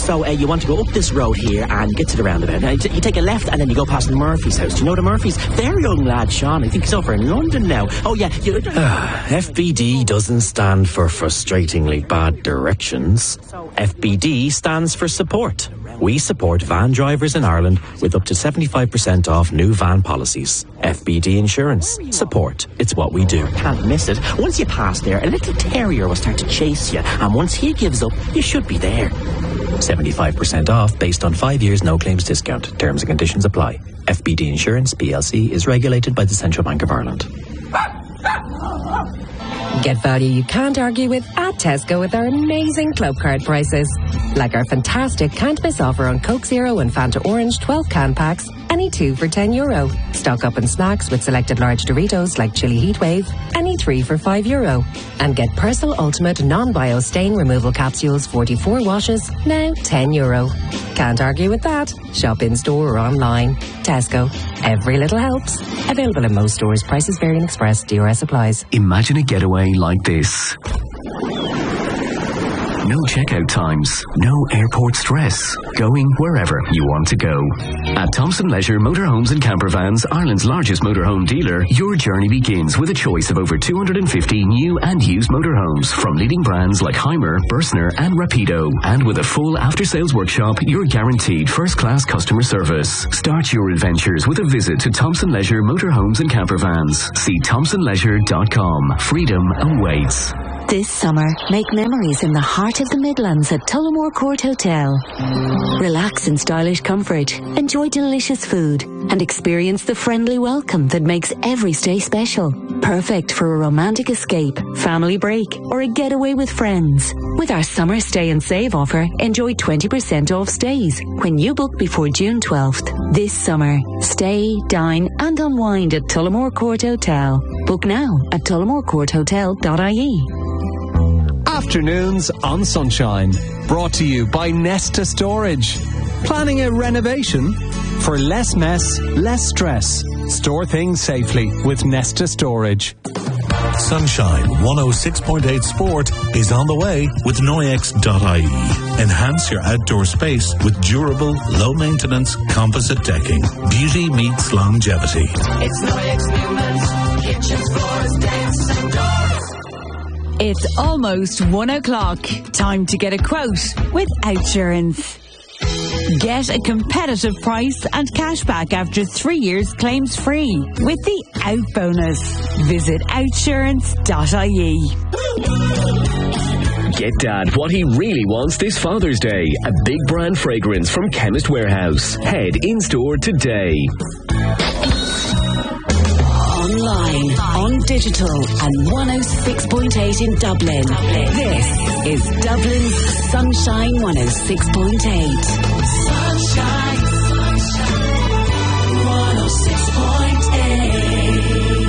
So you want to go up this road here and get to the roundabout. Now, you take a left and then you go past the Murphy's house. Do you know the Murphy's? Their young lad, Sean, I think he's over in London now. Oh, yeah. FBD doesn't stand for frustratingly bad directions. FBD stands for support. We support van drivers in Ireland with up to 75% off new van policies. FBD Insurance. Support. It's what we do. Can't miss it. Once you pass there, a little terrier will start to chase you, and once he gives up, you should be there. 75% off based on 5 years no claims discount. Terms and conditions apply. FBD Insurance PLC is regulated by the Central Bank of Ireland. Get value you can't argue with at Tesco with our amazing club card prices. Like our fantastic can't miss offer on Coke Zero and Fanta Orange 12 can packs, any 2 for €10. Stock up on snacks with selected large Doritos like Chili Heatwave, any 3 for €5. And get Persil Ultimate non-bio stain removal capsules 44 washes, now €10. Can't argue with that. Shop in store or online. Tesco. Every little helps. Available in most stores. Prices vary and express. DRS applies. Imagine a getaway like this. No checkout times, no airport stress, going wherever you want to go. At Thompson Leisure Motorhomes and Campervans, Ireland's largest motorhome dealer, your journey begins with a choice of over 250 new and used motorhomes from leading brands like Heimer, Bursner and Rapido. And with a full after-sales workshop, you're guaranteed first-class customer service. Start your adventures with a visit to Thompson Leisure Motorhomes and Campervans. See thompsonleisure.com. Freedom awaits. This summer, make memories in the heart of the Midlands at Tullamore Court Hotel. Relax in stylish comfort, enjoy delicious food, and experience the friendly welcome that makes every stay special. Perfect for a romantic escape, family break, or a getaway with friends. With our summer stay and save offer, enjoy 20% off stays when you book before June 12th. This summer, stay, dine, and unwind at Tullamore Court Hotel. Book now at tullamorecourthotel.ie. Afternoons on Sunshine, brought to you by Nesta Storage. Planning a renovation? For less mess, less stress. Store things safely with Nesta Storage. Sunshine 106.8 Sport is on the way with Noyex.ie. Enhance your outdoor space with durable, low-maintenance composite decking. Beauty meets longevity. It's Noyex Newman's kitchens, floors, desks and doors. It's almost 1 o'clock. Time to get a quote with Outsurance. Get a competitive price and cash back after 3 years claims free with the Out Bonus. Visit outsurance.ie. Get Dad what he really wants this Father's Day. A big brand fragrance from Chemist Warehouse. Head in store today. Online, on digital, and 106.8 in Dublin. This is Dublin's Sunshine 106.8. Sunshine, sunshine, 106.8.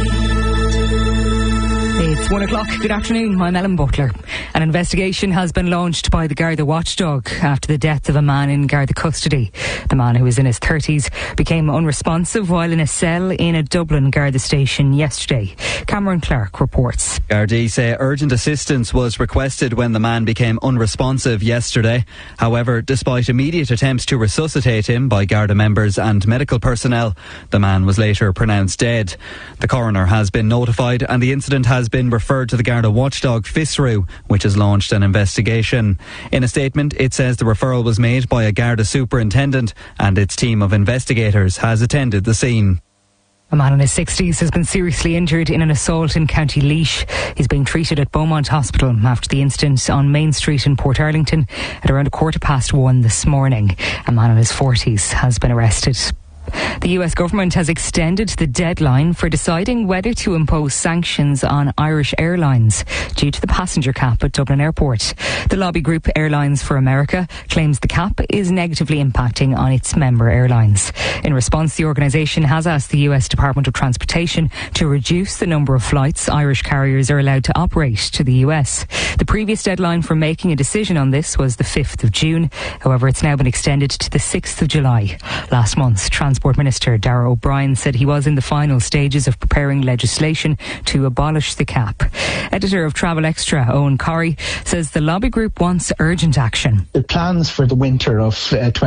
It's 1 o'clock. Good afternoon. I'm Ellen Butler. An investigation has been launched by the Garda watchdog after the death of a man in Garda custody. The man, who was in his 30s, became unresponsive while in a cell in a Dublin Garda station yesterday. Cameron Clark reports. Gardaí say urgent assistance was requested when the man became unresponsive yesterday. However, despite immediate attempts to resuscitate him by Garda members and medical personnel, the man was later pronounced dead. The coroner has been notified and the incident has been referred to the Garda watchdog FISRU, which has launched an investigation. In a statement, it says the referral was made by a Garda superintendent and its team of investigators has attended the scene. A man in his 60s has been seriously injured in an assault in County Laois. He's being treated at Beaumont Hospital after the incident on Main Street in Portarlington at around 1:15 this morning. A man in his 40s has been arrested. The US government has extended the deadline for deciding whether to impose sanctions on Irish Airlines due to the passenger cap at Dublin Airport. The lobby group Airlines for America claims the cap is negatively impacting on its member airlines. In response, the organisation has asked the US Department of Transportation to reduce the number of flights Irish carriers are allowed to operate to the US. The previous deadline for making a decision on this was the 5th of June. However, it's now been extended to the 6th of July. Last month, Transport Transport Minister Darragh O'Brien said he was in the final stages of preparing legislation to abolish the cap. Editor of Travel Extra, Owen Corrie, says the lobby group wants urgent action. The plans for the winter of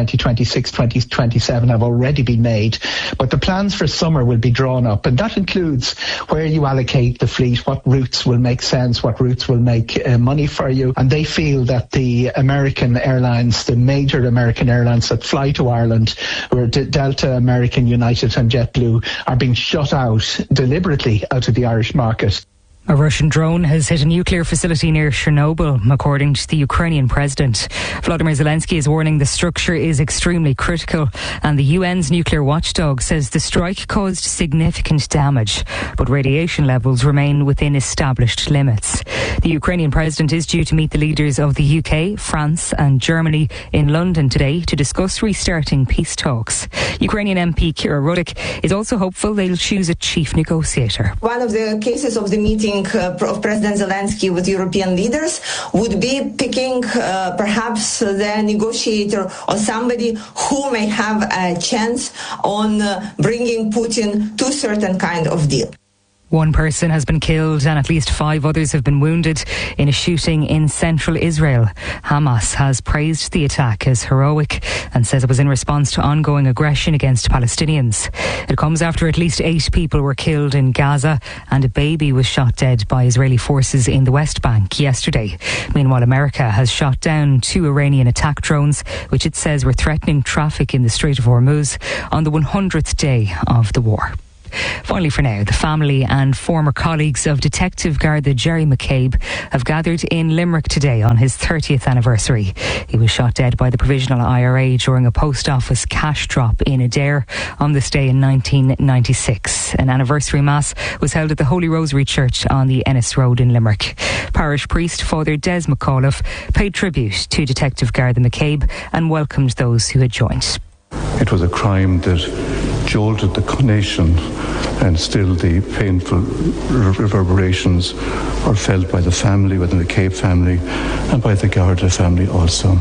2026-2027 have already been made, but the plans for summer will be drawn up, and that includes where you allocate the fleet, what routes will make sense, what routes will make money for you. And they feel that the American airlines, the major American airlines that fly to Ireland, where Delta, American, United and JetBlue, are being shut out deliberately out of the Irish market. A Russian drone has hit a nuclear facility near Chernobyl, according to the Ukrainian president. Volodymyr Zelensky is warning the structure is extremely critical, and the UN's nuclear watchdog says the strike caused significant damage, but radiation levels remain within established limits. The Ukrainian president is due to meet the leaders of the UK, France and Germany in London today to discuss restarting peace talks. Ukrainian MP Kira Rudik is also hopeful they'll choose a chief negotiator. One of the cases of the meeting of President Zelensky with European leaders would be picking perhaps the negotiator or somebody who may have a chance on bringing Putin to a certain kind of deal. One person has been killed and at least 5 others have been wounded in a shooting in central Israel. Hamas has praised the attack as heroic and says it was in response to ongoing aggression against Palestinians. It comes after at least 8 people were killed in Gaza and a baby was shot dead by Israeli forces in the West Bank yesterday. Meanwhile, America has shot down 2 Iranian attack drones, which it says were threatening traffic in the Strait of Hormuz on the 100th day of the war. Finally, for now, the family and former colleagues of Detective Garda Jerry McCabe have gathered in Limerick today on his 30th anniversary. He was shot dead by the Provisional IRA during a post office cash drop in Adair on this day in 1996. An anniversary mass was held at the Holy Rosary Church on the Ennis Road in Limerick. Parish priest Father Des McAuliffe paid tribute to Detective Garda McCabe and welcomed those who had joined. It was a crime that jolted the nation, and still the painful reverberations are felt by the family, by the McCabe family, and by the Garda family also.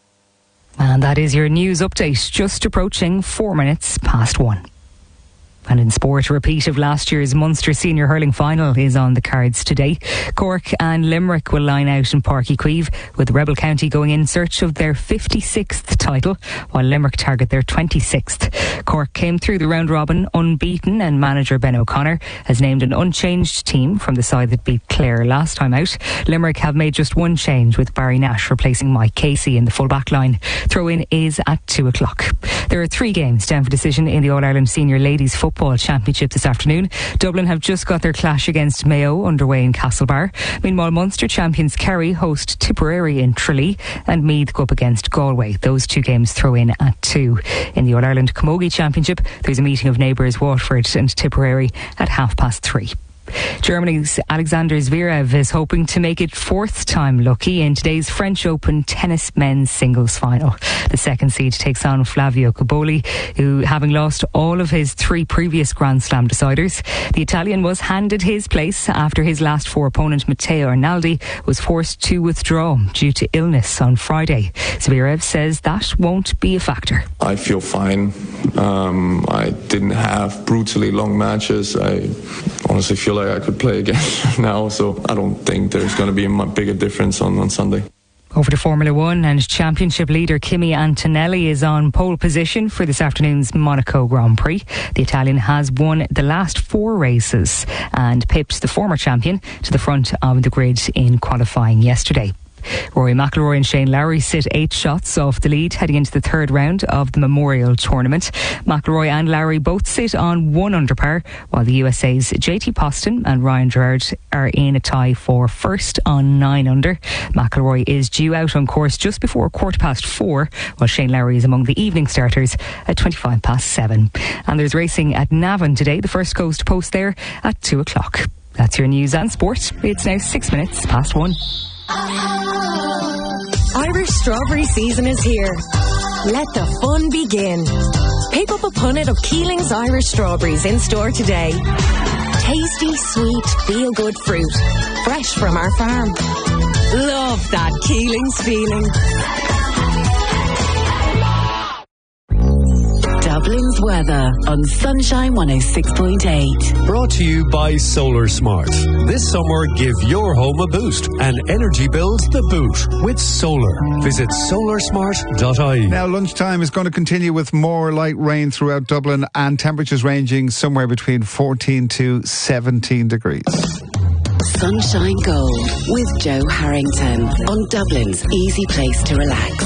And that is your news update, just approaching 4 minutes past 1. And in sport, a repeat of last year's Munster Senior Hurling Final is on the cards today. Cork and Limerick will line out in Páirc Uí Chaoimh, with Rebel County going in search of their 56th title, while Limerick target their 26th. Cork came through the round robin unbeaten, and manager Ben O'Connor has named an unchanged team from the side that beat Clare last time out. Limerick have made just one change, with Barry Nash replacing Mike Casey in the full back line. Throw-in is at 2 o'clock. There are 3 games down for decision in the All-Ireland Senior Ladies Football Championship this afternoon. Dublin have just got their clash against Mayo underway in Castlebar. Meanwhile, Munster champions Kerry host Tipperary in Tralee, and Meath go up against Galway. Those 2 games throw in at 2. In the All-Ireland Camogie Championship, there's a meeting of neighbours Waterford and Tipperary at 3:30. Germany's Alexander Zverev is hoping to make it 4th time lucky in today's French Open tennis men's singles final. The second seed takes on Flavio Cobolli, who, having lost all of his 3 previous Grand Slam deciders, the Italian was handed his place after his last 4 opponent Matteo Arnaldi was forced to withdraw due to illness on Friday. Zverev says that won't be a factor. I feel fine. I didn't have brutally long matches. I honestly feel like I could play again now, so I don't think there's going to be a bigger difference on Sunday. Over to Formula 1, and championship leader Kimi Antonelli is on pole position for this afternoon's Monaco Grand Prix. The Italian has won the last 4 races and pipped the former champion to the front of the grid in qualifying yesterday. Rory McIlroy and Shane Lowry sit 8 shots off the lead heading into the 3rd round of the Memorial Tournament. McIlroy and Lowry both sit on 1 under par, while the USA's JT Poston and Ryan Gerard are in a tie for 1st on 9 under. McIlroy is due out on course just before 4:15, while Shane Lowry is among the evening starters at 7:25. And there's racing at Navan today. The first goes to post there at 2 o'clock. That's your news and sport. It's now 6 minutes past 1. Irish strawberry season is here. Let the fun begin. Pick up a punnet of Keeling's Irish strawberries in store today. Tasty, sweet, feel-good fruit. Fresh from our farm. Love that Keeling's feeling. Dublin's weather on Sunshine 106.8. Brought to you by Solar Smart. This summer, give your home a boost and energy bills the boot with solar. Visit solarsmart.ie. Now, lunchtime is going to continue with more light rain throughout Dublin and temperatures ranging somewhere between 14 to 17 degrees. Sunshine Gold with Joe Harrington on Dublin's easy place to relax.